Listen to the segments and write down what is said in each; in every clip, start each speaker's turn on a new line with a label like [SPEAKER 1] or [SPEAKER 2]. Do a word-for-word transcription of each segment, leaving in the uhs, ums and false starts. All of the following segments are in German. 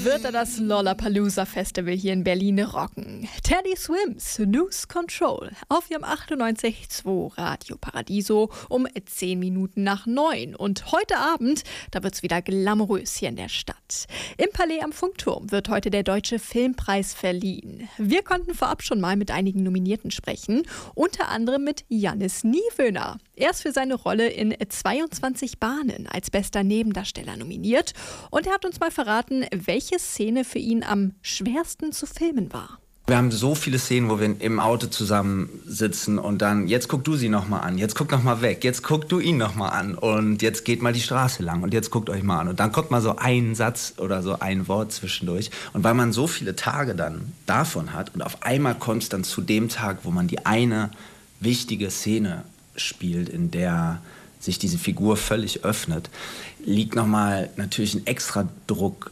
[SPEAKER 1] wird er das Lollapalooza Festival hier in Berlin rocken. Teddy Swims, Lose Control, auf ihrem achtundneunzig Komma zwei Radio Paradiso um zehn Minuten nach neun. Und heute Abend, da wird's wieder glamourös hier in der Stadt. Im Palais am Funkturm wird heute der Deutsche Filmpreis verliehen. Wir konnten vorab schon mal mit einigen Nominierten sprechen, unter anderem mit Jannis Niewöhner. Er ist für seine Rolle in zweiundzwanzig Bahnen als bester Nebendarsteller nominiert und er hat uns mal verraten, welche Szene für ihn am schwersten zu filmen war.
[SPEAKER 2] Wir haben so viele Szenen, wo wir im Auto zusammen sitzen und dann, jetzt guck du sie nochmal an, jetzt guck nochmal weg, jetzt guck du ihn nochmal an und jetzt geht mal die Straße lang und jetzt guckt euch mal an. Und dann kommt mal so ein Satz oder so ein Wort zwischendurch. Und weil man so viele Tage dann davon hat und auf einmal kommt es dann zu dem Tag, wo man die eine wichtige Szene spielt, in der sich diese Figur völlig öffnet, liegt nochmal natürlich ein extra Druck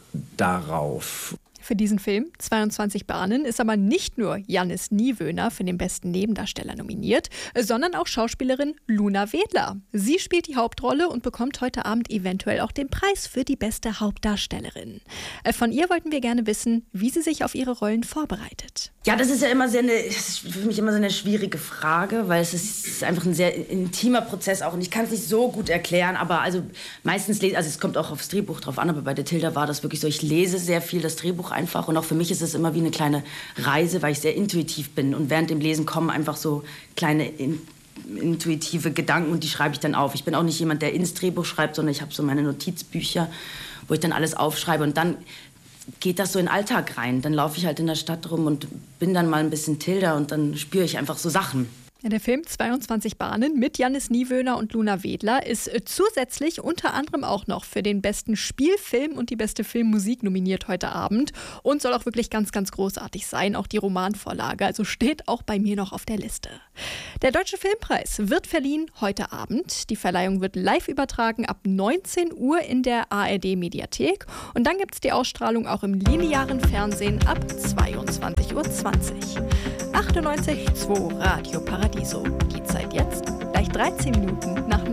[SPEAKER 2] darauf.
[SPEAKER 1] Für diesen Film, zweiundzwanzig Bahnen, ist aber nicht nur Jannis Niewöhner für den besten Nebendarsteller nominiert, sondern auch Schauspielerin Luna Wedler. Sie spielt die Hauptrolle und bekommt heute Abend eventuell auch den Preis für die beste Hauptdarstellerin. Von ihr wollten wir gerne wissen, wie sie sich auf ihre Rollen vorbereitet.
[SPEAKER 3] Ja, das ist ja immer sehr eine, das ist für mich immer so eine schwierige Frage, weil es ist einfach ein sehr intimer Prozess auch und ich kann es nicht so gut erklären, aber also meistens lese, also es kommt auch aufs Drehbuch drauf an, aber bei der Tilda war das wirklich so, ich lese sehr viel das Drehbuch einfach und auch für mich ist es immer wie eine kleine Reise, weil ich sehr intuitiv bin und während dem Lesen kommen einfach so kleine in, intuitive Gedanken und die schreibe ich dann auf. Ich bin auch nicht jemand, der ins Drehbuch schreibt, sondern ich habe so meine Notizbücher, wo ich dann alles aufschreibe und dann geht das so in den Alltag rein. Dann laufe ich halt in der Stadt rum und bin dann mal ein bisschen Tilda und dann spüre ich einfach so Sachen.
[SPEAKER 1] Der Film zweiundzwanzig Bahnen mit Jannis Niewöhner und Luna Wedler ist zusätzlich unter anderem auch noch für den besten Spielfilm und die beste Filmmusik nominiert heute Abend und soll auch wirklich ganz, ganz großartig sein. Auch die Romanvorlage, also steht auch bei mir noch auf der Liste. Der Deutsche Filmpreis wird verliehen heute Abend. Die Verleihung wird live übertragen ab neunzehn Uhr in der A R D-Mediathek und dann gibt es die Ausstrahlung auch im linearen Fernsehen ab zweiundzwanzig Uhr zwanzig. achtundneunzig Komma zwei Radio Paradiso geht seit jetzt gleich dreizehn Minuten nach